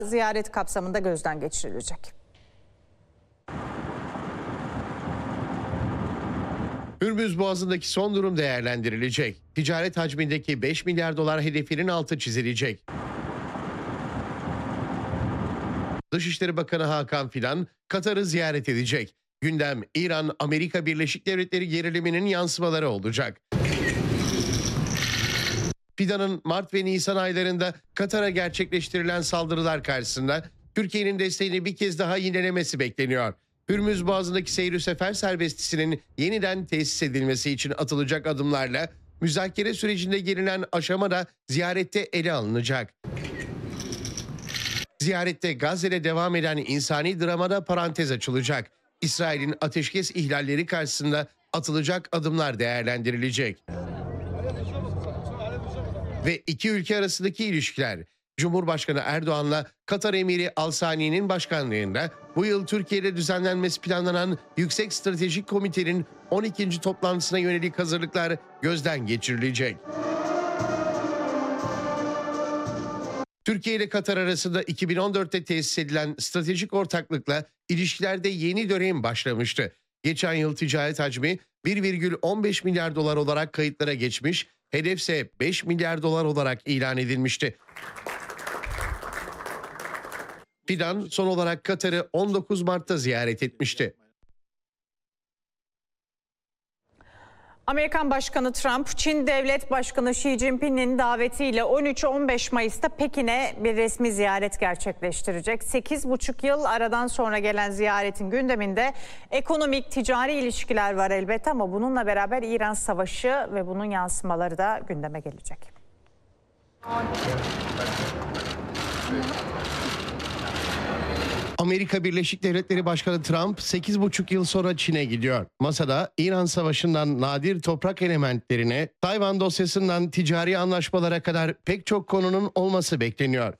ziyaret kapsamında gözden geçirilecek. Hürmüz Boğazı'ndaki son durum değerlendirilecek. Ticaret hacmindeki 5 milyar dolar hedefinin altı çizilecek. Dışişleri Bakanı Hakan Fidan, Katar'ı ziyaret edecek. Gündem İran-Amerika Birleşik Devletleri geriliminin yansımaları olacak. Fidan'ın Mart ve Nisan aylarında Katar'a gerçekleştirilen saldırılar karşısında Türkiye'nin desteğini bir kez daha yinelemesi bekleniyor. Hürmüz Boğazı'ndaki seyir sefer serbestisinin yeniden tesis edilmesi için atılacak adımlarla müzakere sürecinde gelinen aşama da ziyarette ele alınacak. Ziyarette Gazze'de devam eden insani dramada parantez açılacak. İsrail'in ateşkes ihlalleri karşısında atılacak adımlar değerlendirilecek. Ve iki ülke arasındaki ilişkiler. Cumhurbaşkanı Erdoğan'la Katar Emiri Al Sani'nin başkanlığında bu yıl Türkiye'de düzenlenmesi planlanan Yüksek Stratejik Komitenin 12. toplantısına yönelik hazırlıklar gözden geçirilecek. Türkiye ile Katar arasında 2014'te tesis edilen stratejik ortaklıkla ilişkilerde yeni dönem başlamıştı. Geçen yıl ticaret hacmi 1,15 milyar dolar olarak kayıtlara geçmiş, hedefse 5 milyar dolar olarak ilan edilmişti. Fidan son olarak Katar'ı 19 Mart'ta ziyaret etmişti. Amerikan Başkanı Trump, Çin Devlet Başkanı Xi Jinping'in davetiyle 13-15 Mayıs'ta Pekin'e bir resmi ziyaret gerçekleştirecek. 8,5 yıl aradan sonra gelen ziyaretin gündeminde ekonomik, ticari ilişkiler var elbette ama bununla beraber İran Savaşı ve bunun yansımaları da gündeme gelecek. Amerika Birleşik Devletleri Başkanı Trump 8,5 yıl sonra Çin'e gidiyor. Masada İran Savaşı'ndan nadir toprak elementlerine, Tayvan dosyasından ticari anlaşmalara kadar pek çok konunun olması bekleniyor.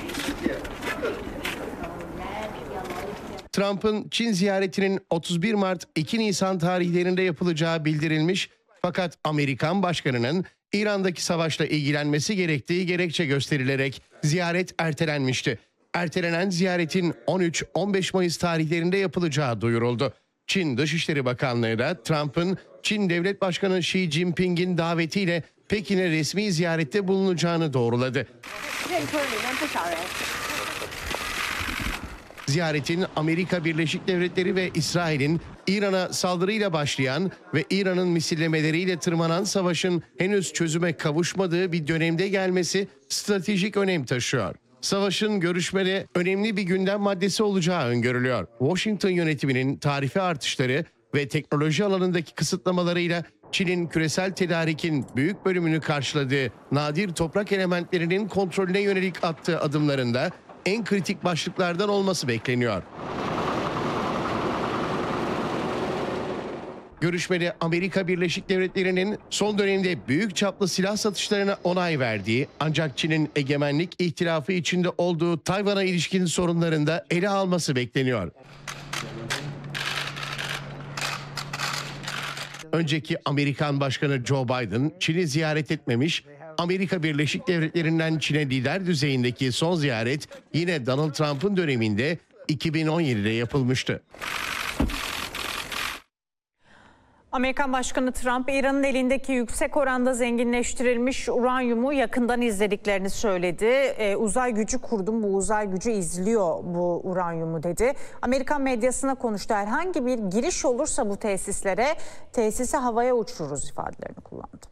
Trump'ın Çin ziyaretinin 31 Mart 2 Nisan tarihlerinde yapılacağı bildirilmiş fakat Amerikan Başkanı'nın İran'daki savaşla ilgilenmesi gerektiği gerekçe gösterilerek ziyaret ertelenmişti. Ertelenen ziyaretin 13-15 Mayıs tarihlerinde yapılacağı duyuruldu. Çin Dışişleri Bakanlığı da Trump'ın Çin Devlet Başkanı Xi Jinping'in davetiyle Pekin'e resmi ziyarette bulunacağını doğruladı. Ziyaretin Amerika Birleşik Devletleri ve İsrail'in İran'a saldırıyla başlayan ve İran'ın misillemeleriyle tırmanan savaşın henüz çözüme kavuşmadığı bir dönemde gelmesi stratejik önem taşıyor. Savaşın görüşmede önemli bir gündem maddesi olacağı öngörülüyor. Washington yönetiminin tarife artışları ve teknoloji alanındaki kısıtlamalarıyla Çin'in küresel tedarikin büyük bölümünü karşıladığı nadir toprak elementlerinin kontrolüne yönelik attığı adımlarında en kritik başlıklardan olması bekleniyor. Görüşmede Amerika Birleşik Devletleri'nin son dönemde büyük çaplı silah satışlarına onay verdiği ancak Çin'in egemenlik ihtilafı içinde olduğu Tayvan'a ilişkin sorunlarında ele alması bekleniyor. Önceki Amerikan Başkanı Joe Biden Çin'i ziyaret etmemiş, Amerika Birleşik Devletleri'nden Çin'e lider düzeyindeki son ziyaret yine Donald Trump'ın döneminde 2017'de yapılmıştı. Amerikan Başkanı Trump, İran'ın elindeki yüksek oranda zenginleştirilmiş uranyumu yakından izlediklerini söyledi. Uzay gücü kurdum, bu uzay gücü izliyor bu uranyumu dedi. Amerikan medyasına konuştu. Herhangi bir giriş olursa bu tesislere, tesisi havaya uçururuz ifadelerini kullandı.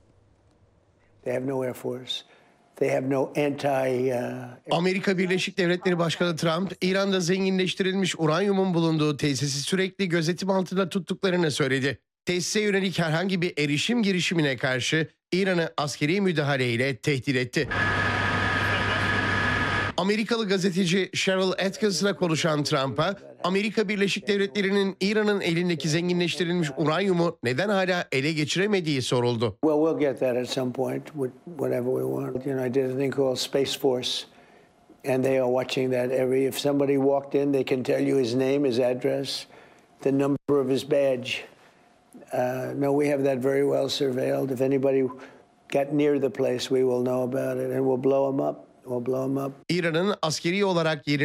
Amerika Birleşik Devletleri Başkanı Trump, İran'da zenginleştirilmiş uranyumun bulunduğu tesisi sürekli gözetim altında tuttuklarını söyledi. Tesise yönelik herhangi bir erişim girişimine karşı İran'ı askeri müdahaleyle tehdit etti. Amerikalı gazeteci Cheryl Atkinson'la konuşan Trump'a, Amerika Birleşik Devletleri'nin İran'ın elindeki zenginleştirilmiş uranyumu neden hala ele geçiremediği soruldu. Well, we'll get that at some point, whatever we want. You know, I did a thing called Space Force, and they are watching that if somebody walked in, they can tell you his name, his address, the number of his badge. No, we have that very well surveilled. If anybody got near the place, we will know about it, and we'll blow them up. İran'ın askeri olarak